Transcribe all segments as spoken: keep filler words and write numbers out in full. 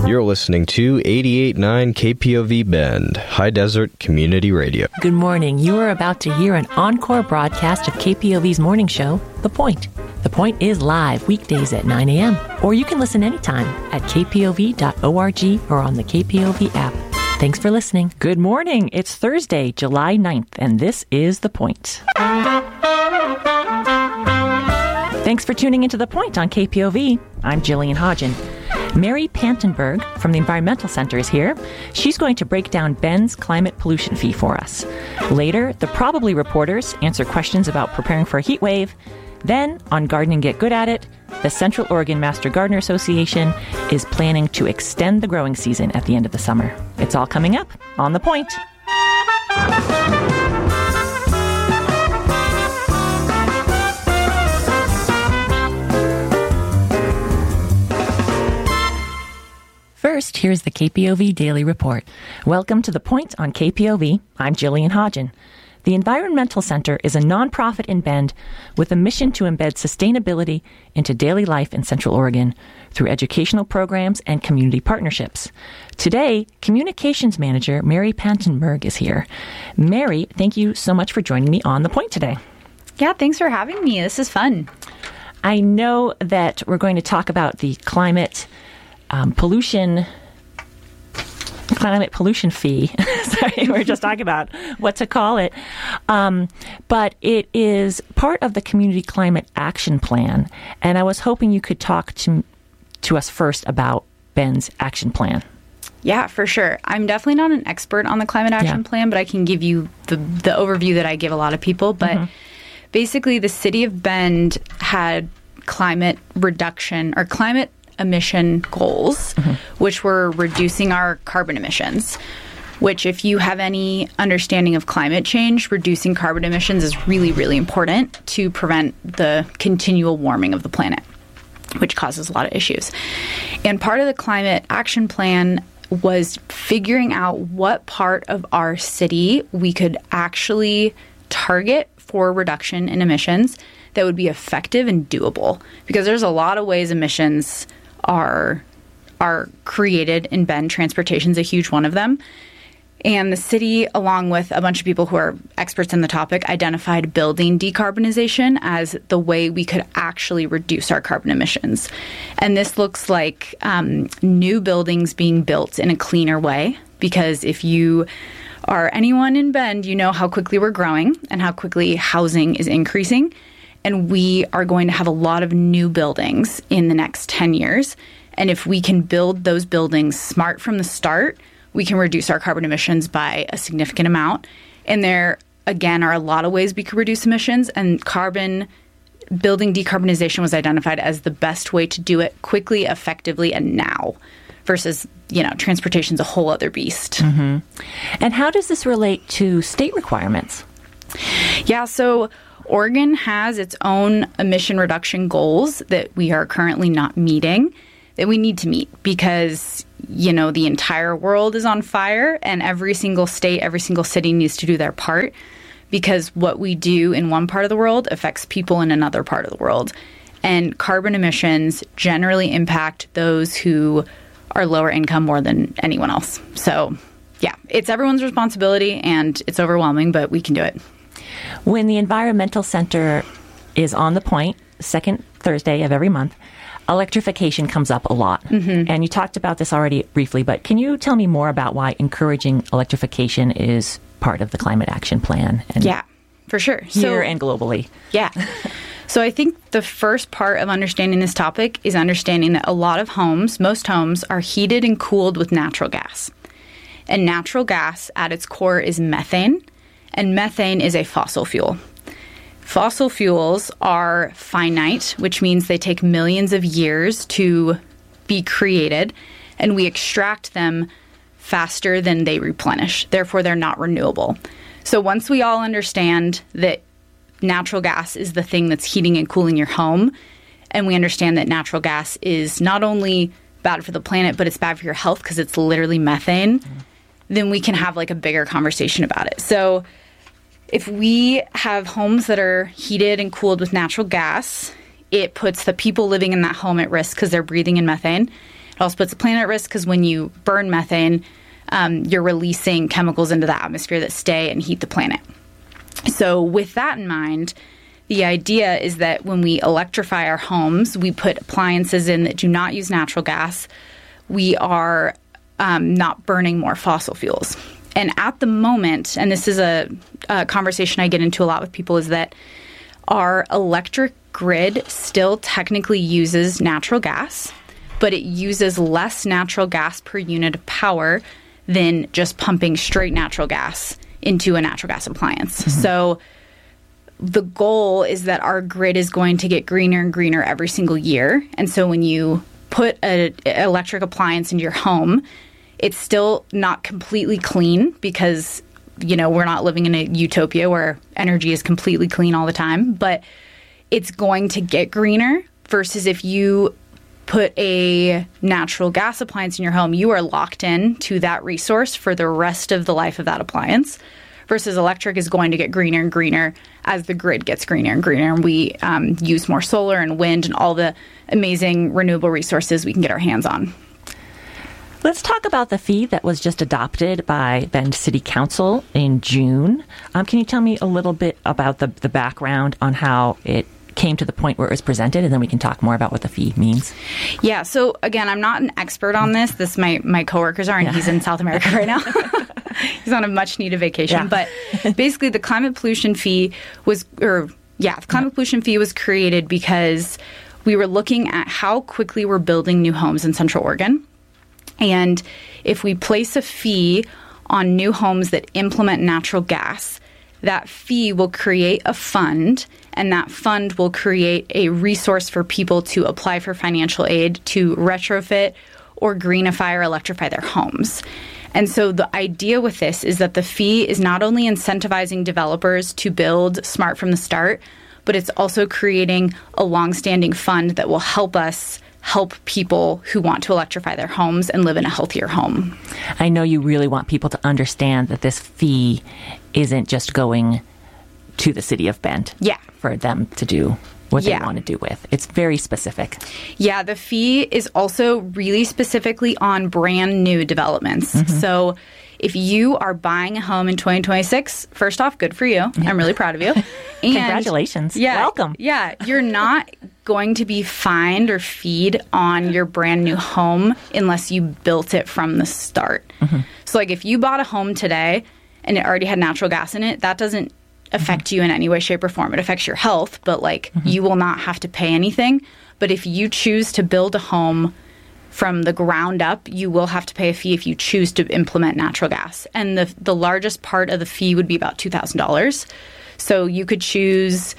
You're listening to eighty-eight point nine K P O V Bend, High Desert Community Radio. Good morning. You are about to hear an encore broadcast of K P O V's morning show, The Point. The Point is live weekdays at nine a.m., or you can listen anytime at k p o v dot org or on the K P O V app. Thanks for listening. Good morning. It's Thursday, July ninth, and this is The Point. Thanks for tuning into The Point on K P O V. I'm Jillian Hodgen. Mary Pantenberg from the Environmental Center is here. She's going to break down Bend's climate pollution fee for us. Later, the Probably reporters answer questions about preparing for a heat wave. Then, on Garden and Get Good at It, the Central Oregon Master Gardener Association is planning to extend the growing season at the end of the summer. It's all coming up on The Point. First, here's the K P O V Daily Report. Welcome to The Point on K P O V. I'm Jillian Hodgen. The Environmental Center is a nonprofit in Bend with a mission to embed sustainability into daily life in Central Oregon through educational programs and community partnerships. Today, Communications Manager Mary Pantenberg is here. Mary, thank you so much for joining me on The Point today. Yeah, thanks for having me. This is fun. I know that we're going to talk about the climate um, pollution climate pollution fee. Sorry, we we're just talking about what to call it. Um, but it is part of the Community Climate Action Plan. And I was hoping you could talk to to us first about Bend's action plan. Yeah, for sure. I'm definitely not an expert on the Climate Action yeah. Plan, but I can give you the, the overview that I give a lot of people. But mm-hmm. basically, the city of Bend had climate reduction or climate emission goals, mm-hmm. which were reducing our carbon emissions, which if you have any understanding of climate change, reducing carbon emissions is really, really important to prevent the continual warming of the planet, which causes a lot of issues. And part of the Climate Action Plan was figuring out what part of our city we could actually target for reduction in emissions that would be effective and doable. Because there's a lot of ways emissions are are created in Bend. Transportation is a huge one of them. And the city, along with a bunch of people who are experts in the topic, identified building decarbonization as the way we could actually reduce our carbon emissions. And this looks like um, new buildings being built in a cleaner way, because if you are anyone in Bend, you know how quickly we're growing and how quickly housing is increasing. And we are going to have a lot of new buildings in the next ten years. And if we can build those buildings smart from the start, we can reduce our carbon emissions by a significant amount. And there, again, are a lot of ways we could reduce emissions. And carbon building decarbonization was identified as the best way to do it quickly, effectively, and now versus, you know, transportation's a whole other beast. Mm-hmm. And how does this relate to state requirements? Yeah, so Oregon has its own emission reduction goals that we are currently not meeting, that we need to meet because, you know, the entire world is on fire and every single state, every single city needs to do their part because what we do in one part of the world affects people in another part of the world. And carbon emissions generally impact those who are lower income more than anyone else. So, yeah, it's everyone's responsibility and it's overwhelming, but we can do it. When the Environmental Center is on The Point, second Thursday of every month, electrification comes up a lot. Mm-hmm. And you talked about this already briefly, but can you tell me more about why encouraging electrification is part of the Climate Action Plan? And yeah, for sure. Here so, and globally. Yeah. So I think the first part of understanding this topic is understanding that a lot of homes, most homes, are heated and cooled with natural gas. And natural gas at its core is methane. And methane is a fossil fuel. Fossil fuels are finite, which means they take millions of years to be created, and we extract them faster than they replenish. Therefore, they're not renewable. So once we all understand that natural gas is the thing that's heating and cooling your home, and we understand that natural gas is not only bad for the planet, but it's bad for your health because it's literally methane, mm. then we can have like a bigger conversation about it. So if we have homes that are heated and cooled with natural gas, it puts the people living in that home at risk because they're breathing in methane. It also puts the planet at risk because when you burn methane, um, you're releasing chemicals into the atmosphere that stay and heat the planet. So with that in mind, the idea is that when we electrify our homes, we put appliances in that do not use natural gas, we are um, not burning more fossil fuels. And at the moment, and this is a, a conversation I get into a lot with people, is that our electric grid still technically uses natural gas, but it uses less natural gas per unit of power than just pumping straight natural gas into a natural gas appliance. Mm-hmm. So the goal is that our grid is going to get greener and greener every single year. And so when you put an electric appliance into your home, it's still not completely clean because, you know, we're not living in a utopia where energy is completely clean all the time. But it's going to get greener versus if you put a natural gas appliance in your home, you are locked in to that resource for the rest of the life of that appliance. Versus electric is going to get greener and greener as the grid gets greener and greener. And we um, use more solar and wind and all the amazing renewable resources we can get our hands on. Let's talk about the fee that was just adopted by Bend City Council in June. Um, can you tell me a little bit about the, the background on how it came to the point where it was presented, and then we can talk more about what the fee means? Yeah, so again, I'm not an expert on this. This my, my coworkers are, and yeah. He's in South America right now. He's on a much-needed vacation. Yeah. But basically, the climate pollution fee was, or yeah, the climate pollution fee was created because we were looking at how quickly we're building new homes in Central Oregon. And if we place a fee on new homes that implement natural gas, that fee will create a fund, and that fund will create a resource for people to apply for financial aid to retrofit or greenify or electrify their homes. And so the idea with this is that the fee is not only incentivizing developers to build smart from the start, but it's also creating a longstanding fund that will help us help people who want to electrify their homes and live in a healthier home. I know you really want people to understand that this fee isn't just going to the city of Bend. Yeah. For them to do what yeah. they want to do with. It's very specific. Yeah, the fee is also really specifically on brand new developments. Mm-hmm. So if you are buying a home in twenty twenty-six, first off, good for you. Yeah. I'm really proud of you. And congratulations. Yeah, welcome. Yeah, you're not going to be fined or feed on your brand new home unless you built it from the start. Mm-hmm. So like if you bought a home today and it already had natural gas in it, that doesn't affect mm-hmm. you in any way, shape, or form. It affects your health, but like mm-hmm. you will not have to pay anything. But if you choose to build a home from the ground up, you will have to pay a fee if you choose to implement natural gas. And the the largest part of the fee would be about two thousand dollars. So you could choose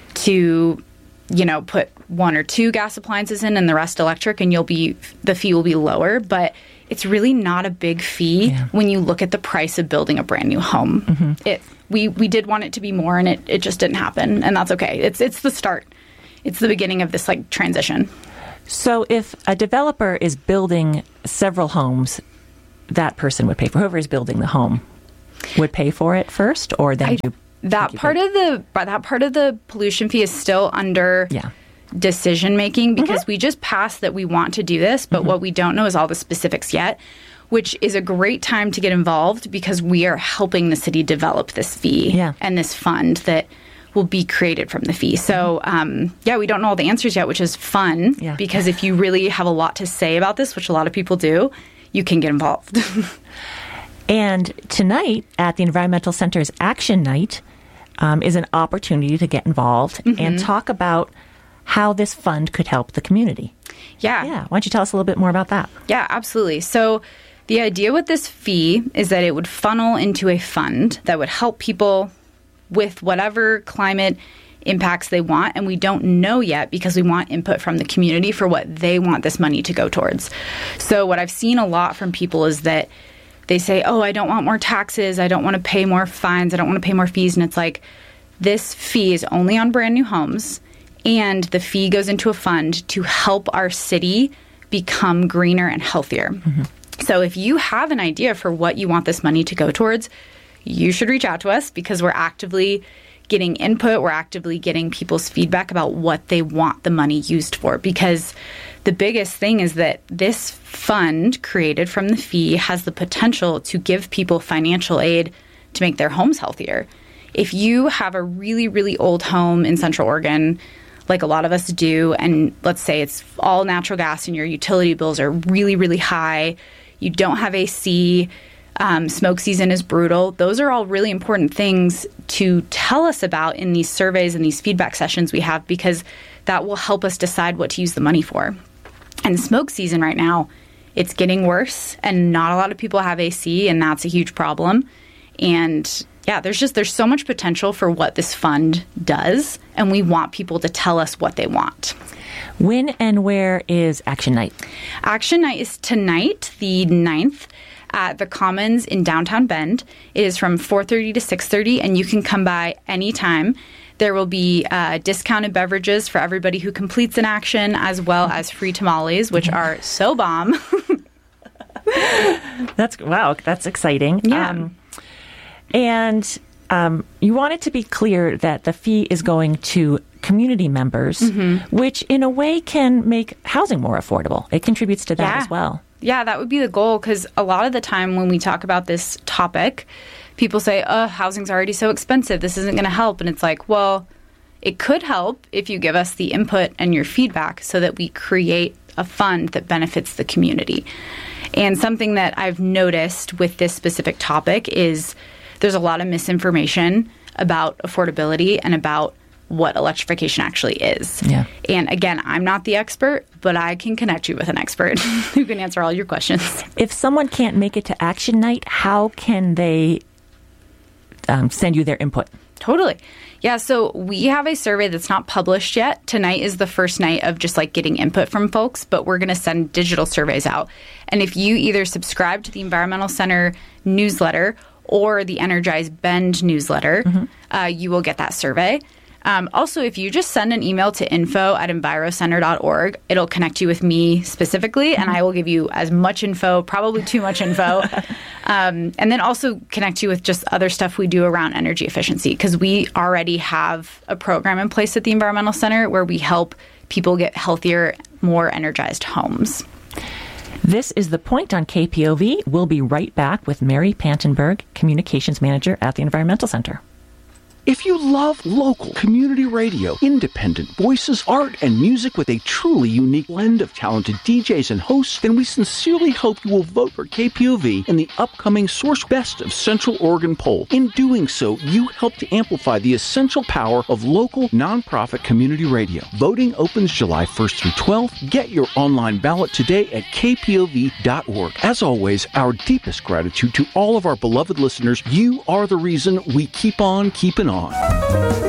to, you know, put one or two gas appliances in and the rest electric, and you'll be the fee will be lower. But it's really not a big fee yeah. when you look at the price of building a brand new home. Mm-hmm. It we we did want it to be more, and it, it just didn't happen, and that's okay. It's it's the start. It's the beginning of this like transition. So if a developer is building several homes, that person would pay for whoever is building the home would pay for it first, or then I, you that part pay? of the that part of the pollution fee is still under yeah. decision making because mm-hmm. we just passed that we want to do this, but mm-hmm. what we don't know is all the specifics yet, which is a great time to get involved because we are helping the city develop this fee yeah. and this fund that will be created from the fee. So, um, yeah, we don't know all the answers yet, which is fun yeah. because if you really have a lot to say about this, which a lot of people do, you can get involved. And tonight at the Environmental Center's Action Night um, is an opportunity to get involved mm-hmm. and talk about how this fund could help the community. Yeah. Yeah. Why don't you tell us a little bit more about that? Yeah, absolutely. So the idea with this fee is that it would funnel into a fund that would help people with whatever climate impacts they want, and we don't know yet because we want input from the community for what they want this money to go towards. So what I've seen a lot from people is that they say, oh, I don't want more taxes, I don't want to pay more fines, I don't want to pay more fees, and it's like, this fee is only on brand new homes, and the fee goes into a fund to help our city become greener and healthier. Mm-hmm. So if you have an idea for what you want this money to go towards, you should reach out to us because we're actively getting input. We're actively getting people's feedback about what they want the money used for because the biggest thing is that this fund created from the fee has the potential to give people financial aid to make their homes healthier. If you have a really, really old home in Central Oregon, like a lot of us do, and let's say it's all natural gas and your utility bills are really, really high, you don't have A C, um, smoke season is brutal, those are all really important things to tell us about in these surveys and these feedback sessions we have, because that will help us decide what to use the money for. And smoke season right now, it's getting worse, and not a lot of people have A C, and that's a huge problem. And yeah, there's just there's so much potential for what this fund does, and we want people to tell us what they want. When and where is Action Night? Action Night is tonight, the ninth, at the Commons in downtown Bend. It is from four thirty to six thirty, and you can come by anytime. There will be uh, discounted beverages for everybody who completes an action, as well as free tamales, which are so bomb. That's wow, that's exciting. Yeah. Um, And um, you want it to be clear that the fee is going to community members, mm-hmm. which in a way can make housing more affordable. It contributes to that yeah. as well. Yeah, that would be the goal, because a lot of the time when we talk about this topic, people say, oh, housing's already so expensive, this isn't going to help. And it's like, well, it could help if you give us the input and your feedback so that we create a fund that benefits the community. And something that I've noticed with this specific topic is there's a lot of misinformation about affordability and about what electrification actually is. Yeah. And again, I'm not the expert, but I can connect you with an expert who can answer all your questions. If someone can't make it to Action Night, how can they um, send you their input? Totally. Yeah, so we have a survey that's not published yet. Tonight is the first night of just like getting input from folks, but we're going to send digital surveys out. And if you either subscribe to the Environmental Center newsletter or the Energize Bend newsletter, mm-hmm. uh, you will get that survey. Um, also, if you just send an email to info at envirocenter dot org, it'll connect you with me specifically, mm-hmm. and I will give you as much info, probably too much info, um, and then also connect you with just other stuff we do around energy efficiency, because we already have a program in place at the Environmental Center where we help people get healthier, more energized homes. This is The Point on K P O V. We'll be right back with Mary Pantenberg, Communications Manager at the Environmental Center. If you love local community radio, independent voices, art, and music with a truly unique blend of talented D Js and hosts, then we sincerely hope you will vote for K P O V in the upcoming Source Best of Central Oregon poll. In doing so, you help to amplify the essential power of local, nonprofit community radio. Voting opens July first through twelfth. Get your online ballot today at k p o v dot org. As always, our deepest gratitude to all of our beloved listeners. You are the reason we keep on keeping on.